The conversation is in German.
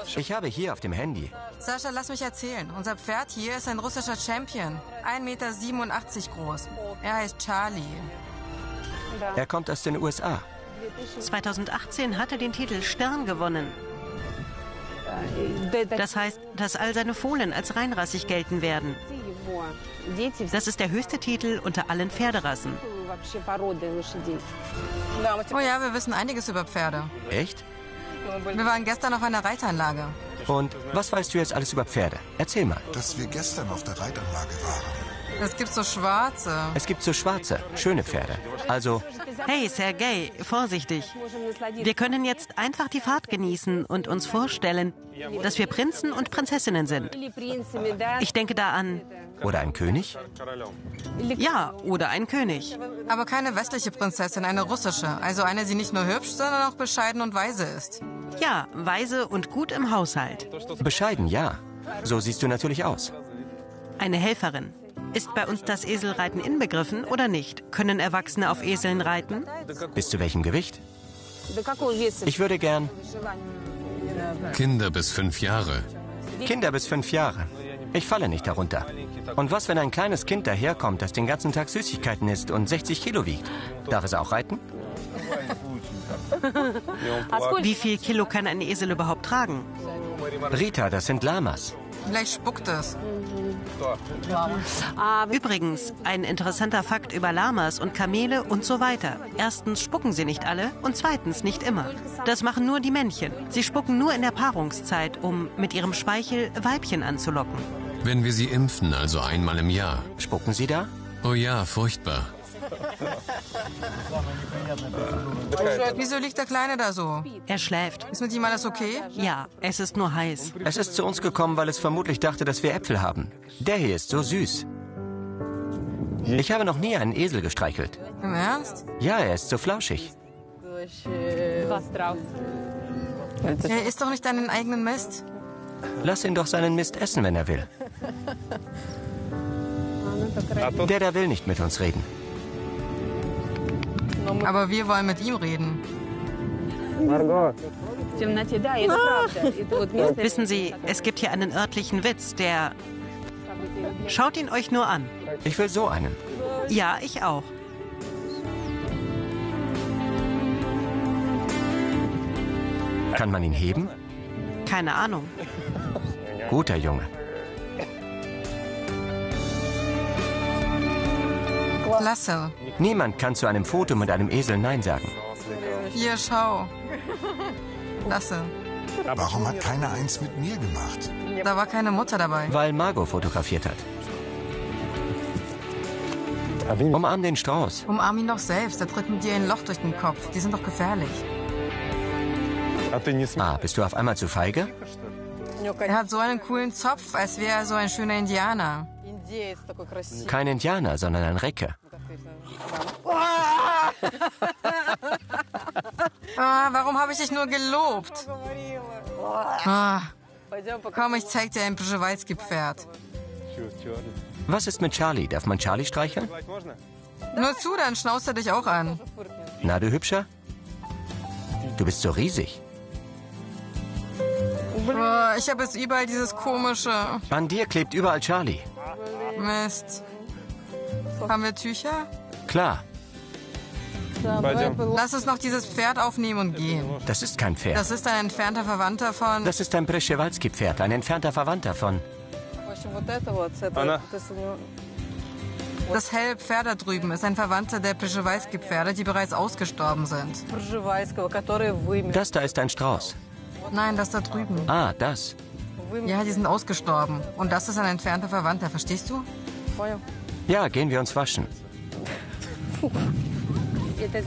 Ich habe hier auf dem Handy. Sascha, lass mich erzählen. Unser Pferd hier ist ein russischer Champion. 1,87 Meter groß. Er heißt Charlie. Er kommt aus den USA. 2018 hat er den Titel Stern gewonnen. Das heißt, dass all seine Fohlen als reinrassig gelten werden. Das ist der höchste Titel unter allen Pferderassen. Oh ja, wir wissen einiges über Pferde. Echt? Wir waren gestern auf einer Reitanlage. Und was weißt du jetzt alles über Pferde? Erzähl mal. Dass wir gestern auf der Reitanlage waren. Es gibt so schwarze. Es gibt so schwarze, schöne Pferde. Also, Hey, Sergej, vorsichtig. Wir können jetzt einfach die Fahrt genießen und uns vorstellen, dass wir Prinzen und Prinzessinnen sind. Ich denke da an, oder ein König? ja, oder ein König. Aber keine westliche Prinzessin, eine russische. Also eine, die nicht nur hübsch, sondern auch bescheiden und weise ist. Ja, weise und gut im Haushalt. Bescheiden, ja. So siehst du natürlich aus. Eine Helferin. Ist bei uns das Eselreiten inbegriffen oder nicht? Können Erwachsene auf Eseln reiten? Bis zu welchem Gewicht? Ich würde gern Kinder bis 5 Jahre. Kinder bis 5 Jahre. Ich falle nicht darunter. Und was, wenn ein kleines Kind daherkommt, das den ganzen Tag Süßigkeiten isst und 60 Kilo wiegt? Darf es auch reiten? Wie viel Kilo kann ein Esel überhaupt tragen? Rita, das sind Lamas. Vielleicht spuckt es. Übrigens, ein interessanter Fakt über Lamas und Kamele und so weiter. Erstens spucken sie nicht alle und zweitens nicht immer. Das machen nur die Männchen. Sie spucken nur in der Paarungszeit, um mit ihrem Speichel Weibchen anzulocken. Wenn wir sie impfen, also einmal im Jahr. Spucken Sie da? Oh ja, furchtbar. Wieso liegt der Kleine da so? Er schläft. Ist mit ihm alles okay? Ja, es ist nur heiß. Es ist zu uns gekommen, weil es vermutlich dachte, dass wir Äpfel haben. Der hier ist so süß. Ich habe noch nie einen Esel gestreichelt. Im Ernst? Ja, er ist so flauschig. Er isst doch nicht deinen eigenen Mist. Lass ihn doch seinen Mist essen, wenn er will. Der da will nicht mit uns reden. Aber wir wollen mit ihm reden. Wissen Sie, es gibt hier einen örtlichen Witz, der... Schaut ihn euch nur an. Ich will so einen. Ja, ich auch. Kann man ihn heben? Keine Ahnung. Guter Junge. Klasse. Niemand kann zu einem Foto mit einem Esel Nein sagen. Hier, schau. Klasse. Warum hat keiner eins mit mir gemacht? Da war keine Mutter dabei. Weil Margot fotografiert hat. Umarm den Strauß. Umarm ihn doch selbst. Der tritt mit dir ein Loch durch den Kopf. Die sind doch gefährlich. Ah, bist du auf einmal zu feige? Er hat so einen coolen Zopf, als wäre er so ein schöner Indianer. Kein Indianer, sondern ein Recke. Warum habe ich dich nur gelobt? Komm, ich zeig dir ein Przewalski-Pferd. Was ist mit Charlie? Darf man Charlie streicheln? Nur zu, dann schnauzt er dich auch an. Na, du Hübscher? Du bist so riesig. Ich habe jetzt überall dieses komische... An dir klebt überall Charlie. Mist. Haben wir Tücher? Klar, Lass uns noch dieses Pferd aufnehmen und gehen. das ist kein Pferd. Das ist ein entfernter Verwandter von... Das ist ein Przewalski-Pferd, ein entfernter Verwandter von... Das helle Pferd da drüben ist ein Verwandter der Przewalski-Pferde, die bereits ausgestorben sind. Das da ist ein Strauß. Nein, das da drüben. Ah, das. Ja, die sind ausgestorben. Und das ist ein entfernter Verwandter, verstehst du? Ja, gehen wir uns waschen.